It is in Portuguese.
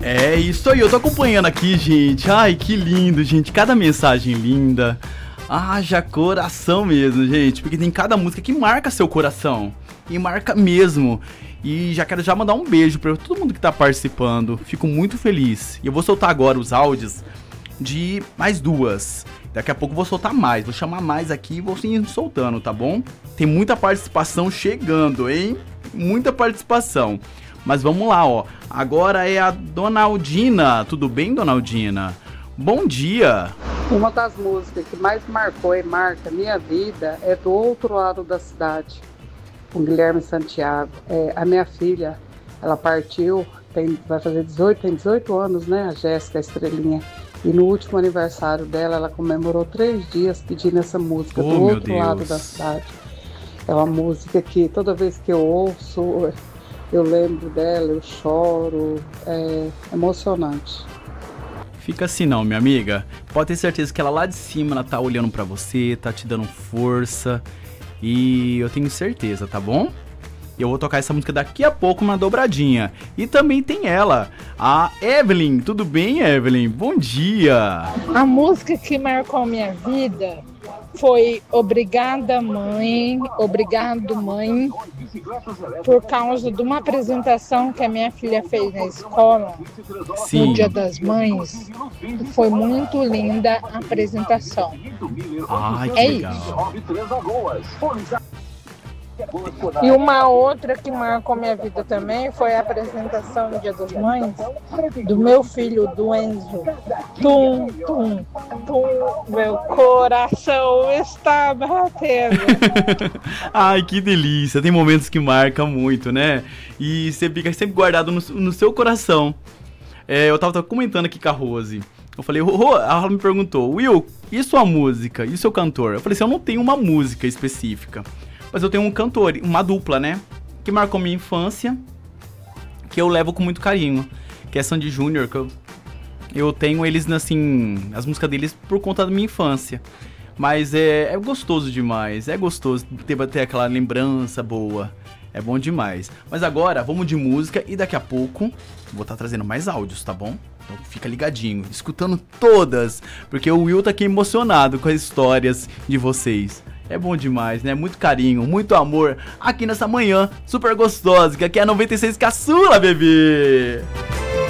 É isso aí, eu tô acompanhando aqui, gente. Ai, que lindo, gente. Cada mensagem linda. Haja coração mesmo, gente. Porque tem cada música que marca seu coração. E marca mesmo. E já quero mandar um beijo pra todo mundo que tá participando. Fico muito feliz. E eu vou soltar agora os áudios de mais duas. Daqui a pouco eu vou soltar mais. Vou chamar mais aqui e vou ir soltando, tá bom? Tem muita participação chegando, hein? Muita participação. Mas vamos lá, ó. Agora é a Dona Aldina. Tudo bem, Dona Aldina? Bom dia. Uma das músicas que mais marcou e marca a minha vida é Do Outro Lado da Cidade, com Guilherme Santiago. A minha filha, ela partiu, vai fazer 18 anos, né? A Jéssica Estrelinha. E no último aniversário dela, ela comemorou 3 dias pedindo essa música, Do Outro Lado da Cidade. É uma música que toda vez que eu ouço, eu lembro dela, eu choro, é emocionante. Fica assim não, minha amiga. Pode ter certeza que ela lá de cima, ela tá olhando pra você, tá te dando força. E eu tenho certeza, tá bom? Eu vou tocar essa música daqui a pouco, uma dobradinha. E também tem ela, a Evelyn. Tudo bem, Evelyn? Bom dia! A música que marcou minha vida foi Obrigada Mãe, Obrigado Mãe, por causa de uma apresentação que a minha filha fez na escola. Sim. No Dia das Mães. Foi muito linda a apresentação. Ai, que legal. Isso. E uma outra que marcou minha vida também foi a apresentação no Dia das Mães do meu filho, do Enzo. Tum, tum, tum, meu coração está batendo. Ai, que delícia. Tem momentos que marcam muito, né? E você fica sempre guardado no seu coração. Eu tava comentando aqui com a Rose. Eu falei, ela me perguntou, Will, e sua música? E seu cantor? Eu falei assim, eu não tenho uma música específica. Mas eu tenho um cantor, uma dupla, né? Que marcou minha infância, que eu levo com muito carinho. Que é Sandy Júnior, que eu tenho eles, assim, as músicas deles por conta da minha infância. Mas é gostoso demais, é gostoso ter aquela lembrança boa. É bom demais. Mas agora, vamos de música e daqui a pouco vou estar trazendo mais áudios, tá bom? Então fica ligadinho, escutando todas, porque o Will tá aqui emocionado com as histórias de vocês. É bom demais, né? Muito carinho, muito amor aqui nessa manhã super gostosa, que aqui é 96 Caçula, bebê!